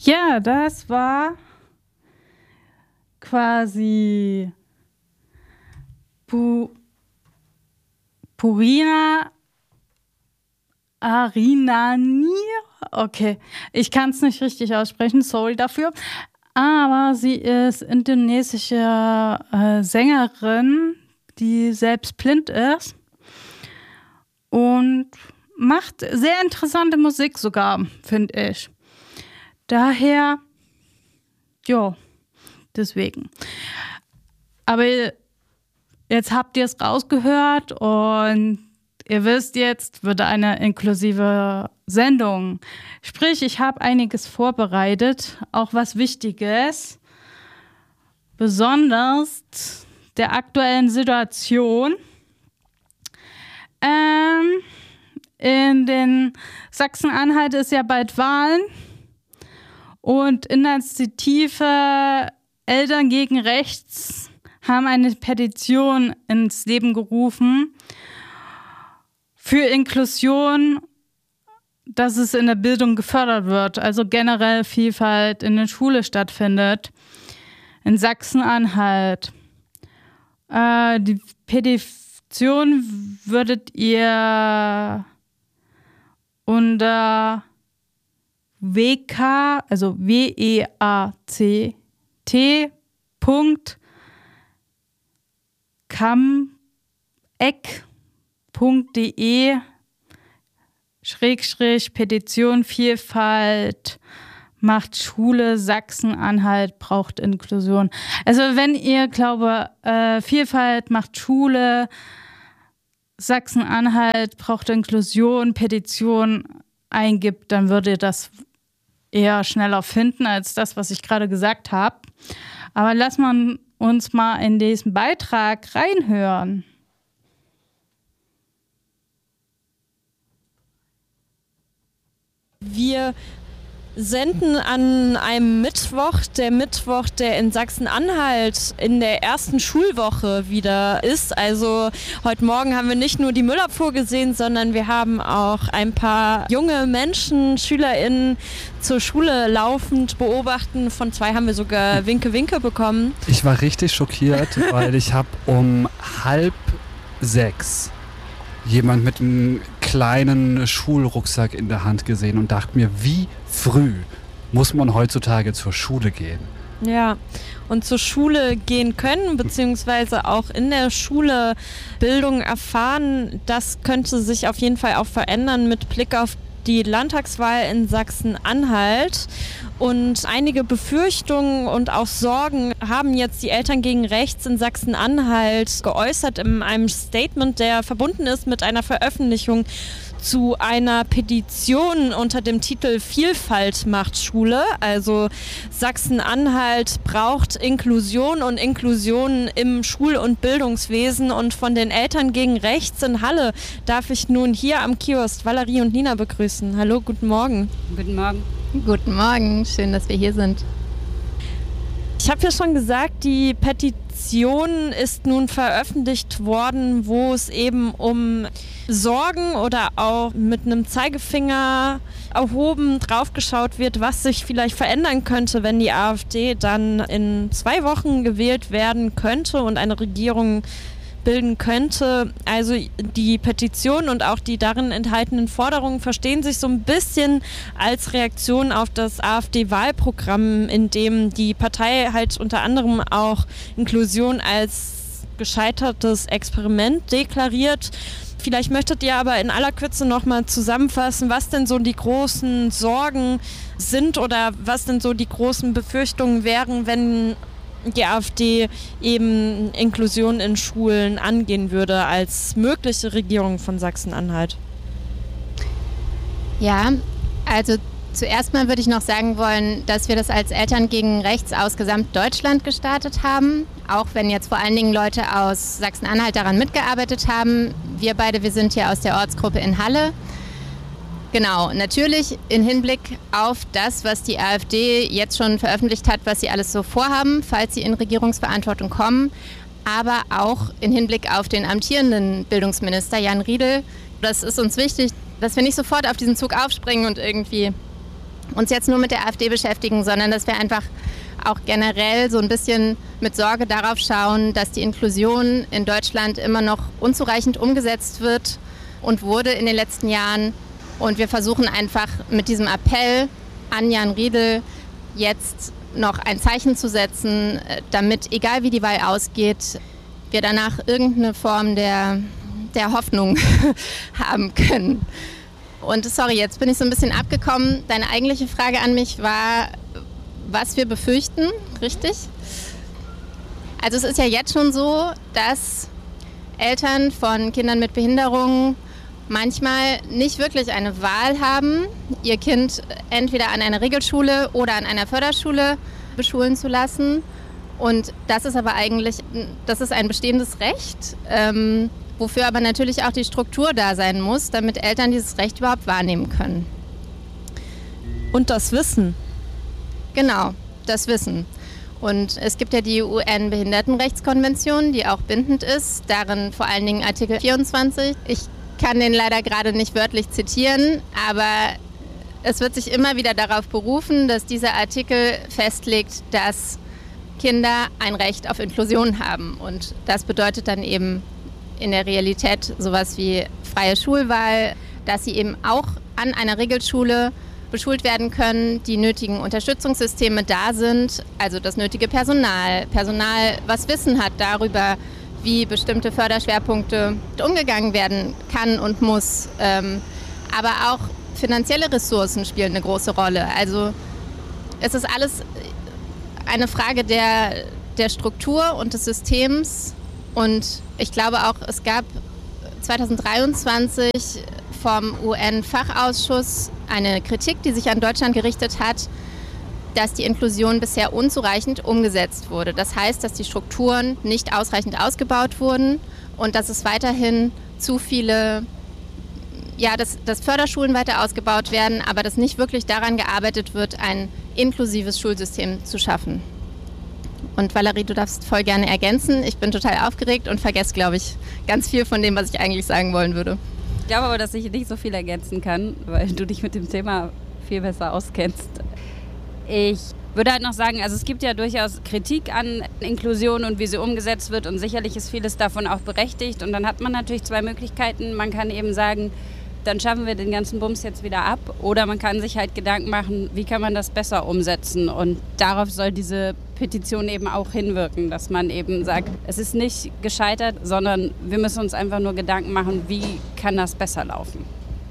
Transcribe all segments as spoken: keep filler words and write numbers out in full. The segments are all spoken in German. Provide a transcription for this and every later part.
Ja, das war quasi Pu- Purina Arinani. Okay, ich kann es nicht richtig aussprechen, sorry dafür. Aber sie ist indonesische äh, Sängerin, die selbst blind ist und macht sehr interessante Musik sogar, finde ich. Daher, ja, deswegen. Aber jetzt habt ihr es rausgehört und ihr wisst jetzt, wird eine inklusive Sendung. Sprich, ich habe einiges vorbereitet, auch was Wichtiges, besonders der aktuellen Situation. Ähm, in den Sachsen-Anhalt ist ja bald Wahlen und Initiative Eltern gegen Rechts haben eine Petition ins Leben gerufen für Inklusion, dass es in der Bildung gefördert wird, also generell Vielfalt in der Schule stattfindet. In Sachsen-Anhalt. Äh, die Petition würdet ihr unter W K, also W E A C T Punkt Kameck Punkt de Schrägstrich Petition Vielfalt macht Schule Sachsen-Anhalt braucht Inklusion. Also wenn ihr, glaube äh, Vielfalt macht Schule Sachsen-Anhalt braucht Inklusion, Petition eingibt, dann würdet ihr das eher schneller finden als das, was ich gerade gesagt habe. Aber lass man uns mal in diesen Beitrag reinhören. Wir senden an einem Mittwoch, der Mittwoch, der in Sachsen-Anhalt in der ersten Schulwoche wieder ist. Also heute Morgen haben wir nicht nur die Müllabfuhr gesehen, sondern wir haben auch ein paar junge Menschen, SchülerInnen zur Schule laufend beobachten. Von zwei haben wir sogar Winke-Winke bekommen. Ich war richtig schockiert, weil ich habe um halb sechs jemand mit einem kleinen Schulrucksack in der Hand gesehen und dachte mir, wie früh muss man heutzutage zur Schule gehen? Ja, und zur Schule gehen können, beziehungsweise auch in der Schule Bildung erfahren, das könnte sich auf jeden Fall auch verändern mit Blick auf die Landtagswahl in Sachsen-Anhalt. Und einige Befürchtungen und auch Sorgen haben jetzt die Eltern gegen Rechts in Sachsen-Anhalt geäußert in einem Statement, der verbunden ist mit einer Veröffentlichung zu einer Petition unter dem Titel Vielfalt macht Schule. Also Sachsen-Anhalt braucht Inklusion und Inklusion im Schul- und Bildungswesen. Und von den Eltern gegen Rechts in Halle darf ich nun hier am Kiosk Valerie und Nina begrüßen. Hallo, guten Morgen. Guten Morgen. Guten Morgen, schön, dass wir hier sind. Ich habe ja schon gesagt, die Petition ist nun veröffentlicht worden, wo es eben um Sorgen oder auch mit einem Zeigefinger erhoben draufgeschaut wird, was sich vielleicht verändern könnte, wenn die AfD dann in zwei Wochen gewählt werden könnte und eine Regierung bilden könnte. Also die Petition und auch die darin enthaltenen Forderungen verstehen sich so ein bisschen als Reaktion auf das AfD-Wahlprogramm, in dem die Partei halt unter anderem auch Inklusion als gescheitertes Experiment deklariert. Vielleicht möchtet ihr aber in aller Kürze nochmal zusammenfassen, was denn so die großen Sorgen sind oder was denn so die großen Befürchtungen wären, wenn die AfD eben Inklusion in Schulen angehen würde als mögliche Regierung von Sachsen-Anhalt. Ja, also zuerst mal würde ich noch sagen wollen, dass wir das als Eltern gegen Rechts aus Gesamtdeutschland gestartet haben, auch wenn jetzt vor allen Dingen Leute aus Sachsen-Anhalt daran mitgearbeitet haben. Wir beide, wir sind hier aus der Ortsgruppe in Halle. Genau, natürlich in Hinblick auf das, was die AfD jetzt schon veröffentlicht hat, was sie alles so vorhaben, falls sie in Regierungsverantwortung kommen, aber auch in Hinblick auf den amtierenden Bildungsminister Jan Riedel. Das ist uns wichtig, dass wir nicht sofort auf diesen Zug aufspringen und irgendwie uns jetzt nur mit der AfD beschäftigen, sondern dass wir einfach auch generell so ein bisschen mit Sorge darauf schauen, dass die Inklusion in Deutschland immer noch unzureichend umgesetzt wird und wurde in den letzten Jahren. Und wir versuchen einfach mit diesem Appell an Jan Riedel jetzt noch ein Zeichen zu setzen, damit, egal wie die Wahl ausgeht, wir danach irgendeine Form der, der Hoffnung haben können. Und sorry, jetzt bin ich so ein bisschen abgekommen. Deine eigentliche Frage an mich war, was wir befürchten, richtig? Also es ist ja jetzt schon so, dass Eltern von Kindern mit Behinderungen manchmal nicht wirklich eine Wahl haben, ihr Kind entweder an einer Regelschule oder an einer Förderschule beschulen zu lassen. Und das ist aber eigentlich, das ist ein bestehendes Recht, ähm, wofür aber natürlich auch die Struktur da sein muss, damit Eltern dieses Recht überhaupt wahrnehmen können. Und das Wissen. Genau, das Wissen. Und es gibt ja die U N-Behindertenrechtskonvention, die auch bindend ist, darin vor allen Dingen Artikel vierundzwanzig. Ich kann den leider gerade nicht wörtlich zitieren, aber es wird sich immer wieder darauf berufen, dass dieser Artikel festlegt, dass Kinder ein Recht auf Inklusion haben. Und das bedeutet dann eben in der Realität sowas wie freie Schulwahl, dass sie eben auch an einer Regelschule beschult werden können, die nötigen Unterstützungssysteme da sind, also das nötige Personal, Personal, was Wissen hat darüber, wie bestimmte Förderschwerpunkte umgegangen werden kann und muss. Ähm, aber auch finanzielle Ressourcen spielen eine große Rolle. Also es ist alles eine Frage der, der Struktur und des Systems. Und ich glaube auch, es gab zwanzig dreiundzwanzig vom U N-Fachausschuss eine Kritik, die sich an Deutschland gerichtet hat, dass die Inklusion bisher unzureichend umgesetzt wurde. Das heißt, dass die Strukturen nicht ausreichend ausgebaut wurden und dass es weiterhin zu viele, ja, dass, dass Förderschulen weiter ausgebaut werden, aber dass nicht wirklich daran gearbeitet wird, ein inklusives Schulsystem zu schaffen. Und Valerie, du darfst voll gerne ergänzen. Ich bin total aufgeregt und vergesse, glaube ich, ganz viel von dem, was ich eigentlich sagen wollen würde. Ich glaube aber, dass ich nicht so viel ergänzen kann, weil du dich mit dem Thema viel besser auskennst. Ich würde halt noch sagen, also es gibt ja durchaus Kritik an Inklusion und wie sie umgesetzt wird und sicherlich ist vieles davon auch berechtigt. Und dann hat man natürlich zwei Möglichkeiten. Man kann eben sagen, dann schaffen wir den ganzen Bums jetzt wieder ab. Oder man kann sich halt Gedanken machen, wie kann man das besser umsetzen. Und darauf soll diese Petition eben auch hinwirken, dass man eben sagt, es ist nicht gescheitert, sondern wir müssen uns einfach nur Gedanken machen, wie kann das besser laufen.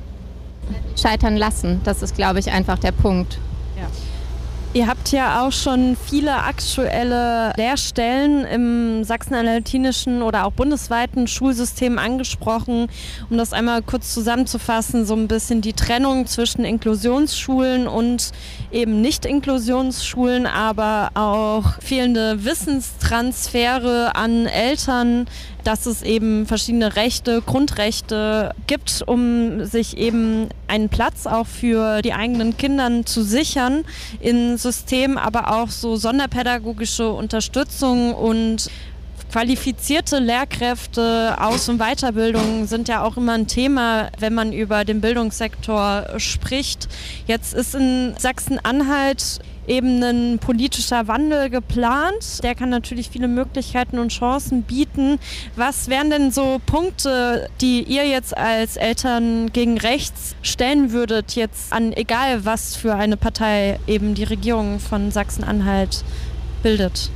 Scheitern lassen, das ist, glaube ich, einfach der Punkt. Ja. Ihr habt ja auch schon viele aktuelle Lehrstellen im sachsen-anhaltinischen oder auch bundesweiten Schulsystem angesprochen. Um das einmal kurz zusammenzufassen, so ein bisschen die Trennung zwischen Inklusionsschulen und eben Nicht-Inklusionsschulen, aber auch fehlende Wissenstransfere an Eltern, dass es eben verschiedene Rechte, Grundrechte gibt, um sich eben einen Platz auch für die eigenen Kinder zu sichern in System, aber auch so sonderpädagogische Unterstützung und qualifizierte Lehrkräfte, Aus- und Weiterbildung sind ja auch immer ein Thema, wenn man über den Bildungssektor spricht. Jetzt ist in Sachsen-Anhalt eben ein politischer Wandel geplant. Der kann natürlich viele Möglichkeiten und Chancen bieten. Was wären denn so Punkte, die ihr jetzt als Eltern gegen rechts stellen würdet, jetzt an egal was für eine Partei eben die Regierung von Sachsen-Anhalt bildet?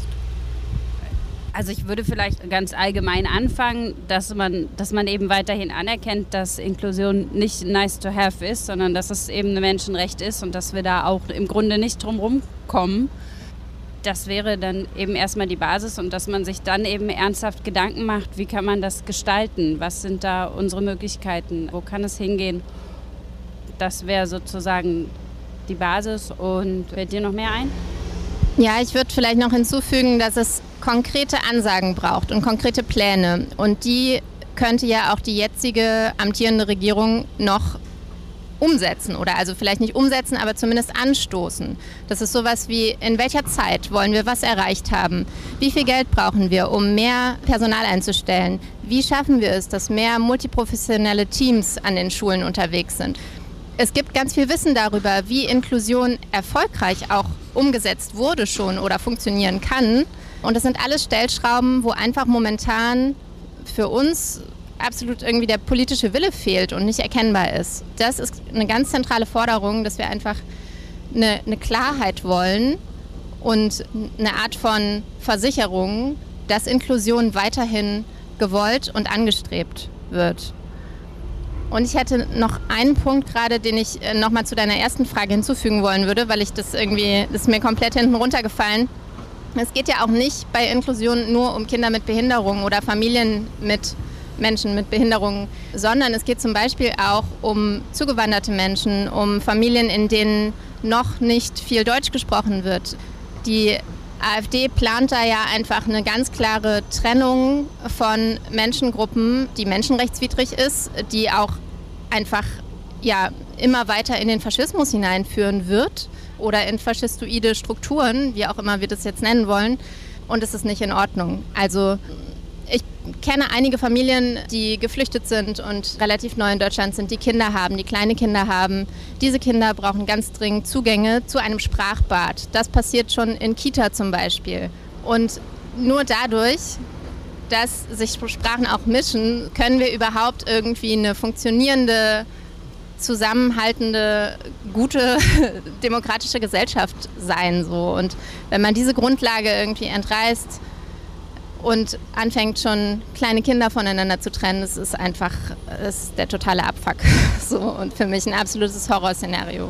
Also ich würde vielleicht ganz allgemein anfangen, dass man, dass man eben weiterhin anerkennt, dass Inklusion nicht nice to have ist, sondern dass es eben ein Menschenrecht ist und dass wir da auch im Grunde nicht drum rumkommen. Das wäre dann eben erstmal die Basis und dass man sich dann eben ernsthaft Gedanken macht, wie kann man das gestalten, was sind da unsere Möglichkeiten, wo kann es hingehen. Das wäre sozusagen die Basis. Und fällt dir noch mehr ein? Ja, ich würde vielleicht noch hinzufügen, dass es konkrete Ansagen braucht und konkrete Pläne. Und die könnte ja auch die jetzige amtierende Regierung noch umsetzen oder also vielleicht nicht umsetzen, aber zumindest anstoßen. Das ist sowas wie, in welcher Zeit wollen wir was erreicht haben? Wie viel Geld brauchen wir, um mehr Personal einzustellen? Wie schaffen wir es, dass mehr multiprofessionelle Teams an den Schulen unterwegs sind? es gibt ganz viel Wissen darüber, wie Inklusion erfolgreich auch umgesetzt wurde schon oder funktionieren kann. Und das sind alles Stellschrauben, wo einfach momentan für uns absolut irgendwie der politische Wille fehlt und nicht erkennbar ist. Das ist eine ganz zentrale Forderung, dass wir einfach eine, eine Klarheit wollen und eine Art von Versicherung, dass Inklusion weiterhin gewollt und angestrebt wird. Und ich hätte noch einen Punkt gerade, den ich nochmal zu deiner ersten Frage hinzufügen wollen würde, weil ich das irgendwie, das ist mir komplett hinten runtergefallen. Es geht ja auch nicht bei Inklusion nur um Kinder mit Behinderung oder Familien mit Menschen mit Behinderungen, sondern es geht zum Beispiel auch um zugewanderte Menschen, um Familien, in denen noch nicht viel Deutsch gesprochen wird. Die AfD plant da ja einfach eine ganz klare Trennung von Menschengruppen, die menschenrechtswidrig ist, die auch einfach ja, immer weiter in den Faschismus hineinführen wird oder in faschistoide Strukturen, wie auch immer wir das jetzt nennen wollen. Und es ist nicht in Ordnung. Also ich kenne einige Familien, die geflüchtet sind und relativ neu in Deutschland sind, die Kinder haben, die kleine Kinder haben. Diese Kinder brauchen ganz dringend Zugänge zu einem Sprachbad. Das passiert schon in Kita zum Beispiel. Und nur dadurch, dass sich Sprachen auch mischen, können wir überhaupt irgendwie eine funktionierende, zusammenhaltende, gute, demokratische Gesellschaft sein. So. Und wenn man diese Grundlage irgendwie entreißt, und anfängt schon kleine Kinder voneinander zu trennen, das ist einfach das ist der totale Abfuck. So, und für mich ein absolutes Horrorszenario.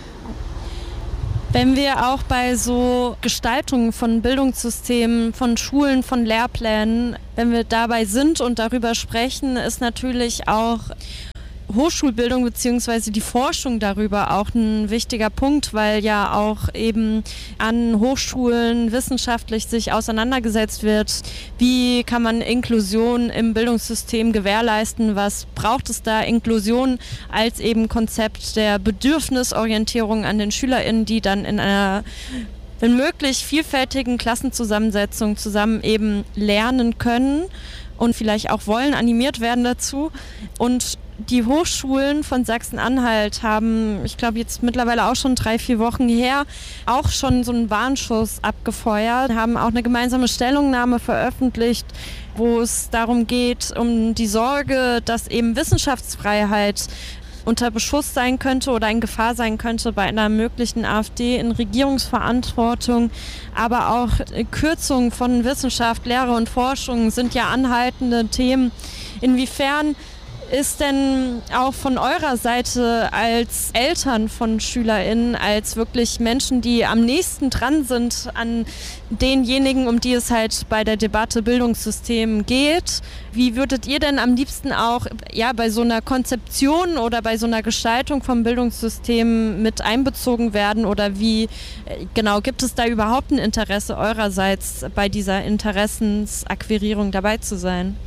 Wenn wir auch bei so Gestaltungen von Bildungssystemen, von Schulen, von Lehrplänen, wenn wir dabei sind und darüber sprechen, ist natürlich auch Hochschulbildung bzw. die Forschung darüber auch ein wichtiger Punkt, weil ja auch eben an Hochschulen wissenschaftlich sich auseinandergesetzt wird, wie kann man Inklusion im Bildungssystem gewährleisten, was braucht es da, Inklusion als eben Konzept der Bedürfnisorientierung an den SchülerInnen, die dann in einer wenn möglich vielfältigen Klassenzusammensetzung zusammen eben lernen können und vielleicht auch wollen, animiert werden dazu. Und die Hochschulen von Sachsen-Anhalt haben, ich glaube jetzt mittlerweile auch schon drei, vier Wochen her, auch schon so einen Warnschuss abgefeuert, haben auch eine gemeinsame Stellungnahme veröffentlicht, wo es darum geht, um die Sorge, dass eben Wissenschaftsfreiheit unter Beschuss sein könnte oder in Gefahr sein könnte bei einer möglichen AfD in Regierungsverantwortung. Aber auch Kürzungen von Wissenschaft, Lehre und Forschung sind ja anhaltende Themen. Inwiefern ist denn auch von eurer Seite als Eltern von SchülerInnen, als wirklich Menschen, die am nächsten dran sind an denjenigen, um die es halt bei der Debatte Bildungssystem geht, wie würdet ihr denn am liebsten auch ja, bei so einer Konzeption oder bei so einer Gestaltung vom Bildungssystem mit einbezogen werden oder wie, genau, gibt es da überhaupt ein Interesse eurerseits bei dieser Interessensakquirierung dabei zu sein?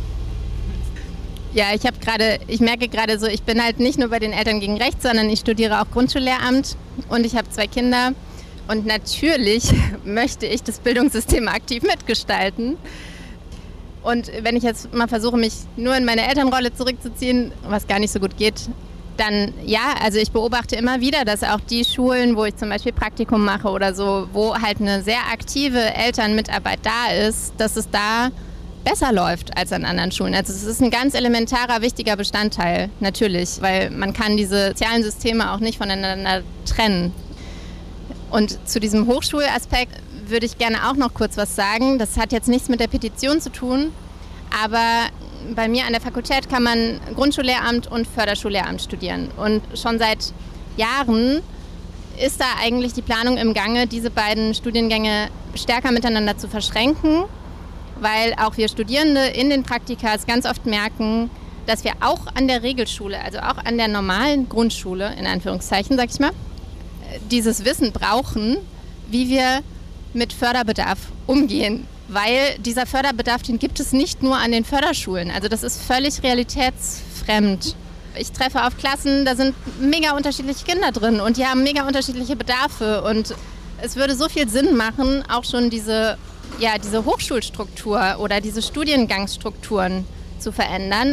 Ja, ich habe gerade, ich merke gerade so, ich bin halt nicht nur bei den Eltern gegen Rechts, sondern ich studiere auch Grundschullehramt und ich habe zwei Kinder und natürlich möchte ich das Bildungssystem aktiv mitgestalten. Und wenn ich jetzt mal versuche, mich nur in meine Elternrolle zurückzuziehen, was gar nicht so gut geht, dann ja, also ich beobachte immer wieder, dass auch die Schulen, wo ich zum Beispiel Praktikum mache oder so, wo halt eine sehr aktive Elternmitarbeit da ist, dass es da besser läuft als an anderen Schulen. Also es ist ein ganz elementarer, wichtiger Bestandteil, natürlich, weil man kann diese sozialen Systeme auch nicht voneinander trennen. Und zu diesem Hochschulaspekt würde ich gerne auch noch kurz was sagen. Das hat jetzt nichts mit der Petition zu tun, aber bei mir an der Fakultät kann man Grundschullehramt und Förderschullehramt studieren. Und schon seit Jahren ist da eigentlich die Planung im Gange, diese beiden Studiengänge stärker miteinander zu verschränken, weil auch wir Studierende in den Praktikas ganz oft merken, dass wir auch an der Regelschule, also auch an der normalen Grundschule, in Anführungszeichen, sag ich mal, dieses Wissen brauchen, wie wir mit Förderbedarf umgehen. Weil dieser Förderbedarf, den gibt es nicht nur an den Förderschulen. Also das ist völlig realitätsfremd. Ich treffe auf Klassen, da sind mega unterschiedliche Kinder drin und die haben mega unterschiedliche Bedarfe. Und es würde so viel Sinn machen, auch schon diese ja, diese Hochschulstruktur oder diese Studiengangsstrukturen zu verändern.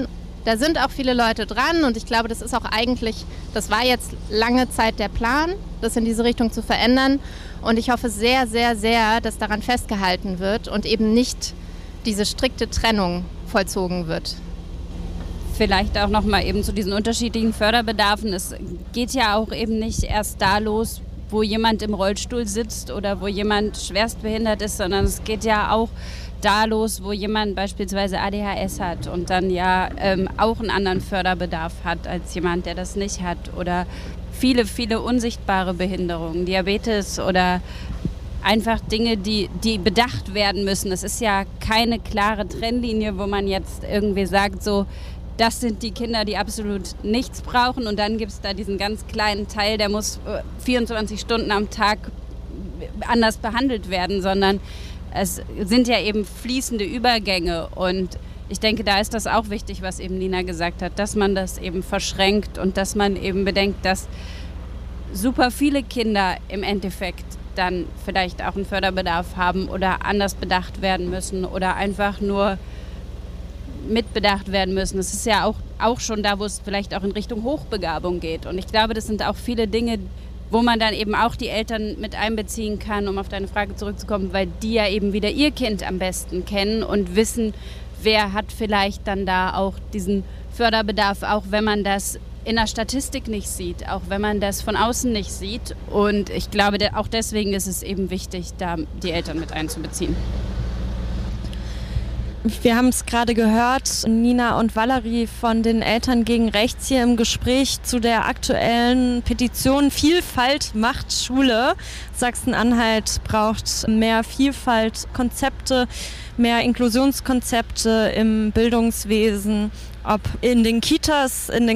Da sind auch viele Leute dran und ich glaube, das ist auch eigentlich, das war jetzt lange Zeit der Plan, das in diese Richtung zu verändern. Und ich hoffe sehr, sehr, sehr, dass daran festgehalten wird und eben nicht diese strikte Trennung vollzogen wird. Vielleicht auch noch mal eben zu diesen unterschiedlichen Förderbedarfen. Es geht ja auch eben nicht erst da los, wo jemand im Rollstuhl sitzt oder wo jemand schwerstbehindert ist, sondern es geht ja auch da los, wo jemand beispielsweise A D H S hat und dann ja ähm, auch einen anderen Förderbedarf hat als jemand, der das nicht hat. Oder viele, viele unsichtbare Behinderungen, Diabetes oder einfach Dinge, die, die bedacht werden müssen. Es ist ja keine klare Trennlinie, wo man jetzt irgendwie sagt, so, das sind die Kinder, die absolut nichts brauchen und dann gibt es da diesen ganz kleinen Teil, der muss vierundzwanzig Stunden am Tag anders behandelt werden, sondern es sind ja eben fließende Übergänge und ich denke, da ist das auch wichtig, was eben Nina gesagt hat, dass man das eben verschränkt und dass man eben bedenkt, dass super viele Kinder im Endeffekt dann vielleicht auch einen Förderbedarf haben oder anders bedacht werden müssen oder einfach nur mitbedacht werden müssen. Das ist ja auch, auch schon da, wo es vielleicht auch in Richtung Hochbegabung geht. Und ich glaube, das sind auch viele Dinge, wo man dann eben auch die Eltern mit einbeziehen kann, um auf deine Frage zurückzukommen, weil die ja eben wieder ihr Kind am besten kennen und wissen, wer hat vielleicht dann da auch diesen Förderbedarf, auch wenn man das in der Statistik nicht sieht, auch wenn man das von außen nicht sieht. Und ich glaube, auch deswegen ist es eben wichtig, da die Eltern mit einzubeziehen. Wir haben es gerade gehört, Nina und Valerie von den Eltern gegen Rechts hier im Gespräch zu der aktuellen Petition Vielfalt macht Schule. Sachsen-Anhalt braucht mehr Vielfaltkonzepte, mehr Inklusionskonzepte im Bildungswesen, ob in den Kitas, in den